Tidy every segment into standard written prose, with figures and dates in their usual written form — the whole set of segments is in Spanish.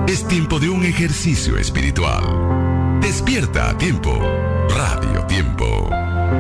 Es tiempo de un ejercicio espiritual. Despierta a tiempo. Radio Tiempo.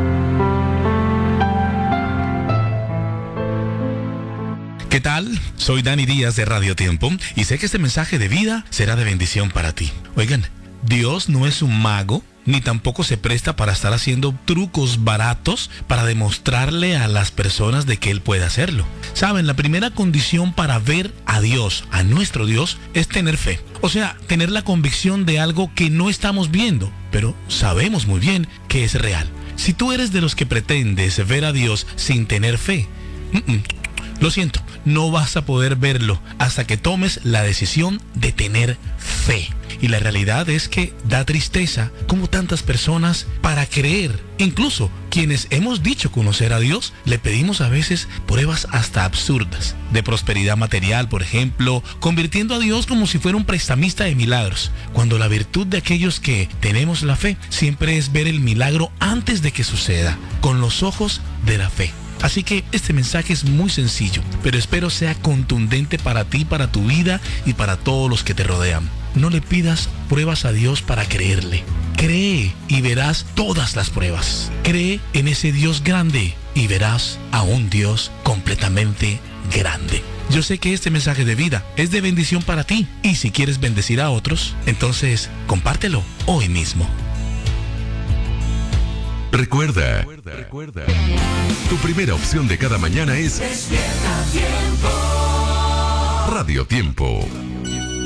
¿Qué tal? Soy Dani Díaz de Radio Tiempo y sé que este mensaje de vida será de bendición para ti. Oigan, Dios no es un mago, ni tampoco se presta para estar haciendo trucos baratos para demostrarle a las personas de que Él puede hacerlo. Saben, la primera condición para ver a Dios, a nuestro Dios, es tener fe. O sea, tener la convicción de algo que no estamos viendo, pero sabemos muy bien que es real. Si tú eres de los que pretendes ver a Dios sin tener fe, lo siento, no vas a poder verlo hasta que tomes la decisión de tener fe. Y la realidad es que da tristeza como tantas personas para creer, incluso quienes hemos dicho conocer a Dios, le pedimos a veces pruebas hasta absurdas, de prosperidad material, por ejemplo, convirtiendo a Dios como si fuera un prestamista de milagros, cuando la virtud de aquellos que tenemos la fe siempre es ver el milagro antes de que suceda, con los ojos de la fe. Así que este mensaje es muy sencillo, pero espero sea contundente para ti, para tu vida y para todos los que te rodean. No le pidas pruebas a Dios para creerle. Cree y verás todas las pruebas. Cree en ese Dios grande y verás a un Dios completamente grande. Yo sé que este mensaje de vida es de bendición para ti y si quieres bendecir a otros, entonces compártelo hoy mismo. Recuerda, tu primera opción de cada mañana es Despierta Tiempo. Radio Tiempo.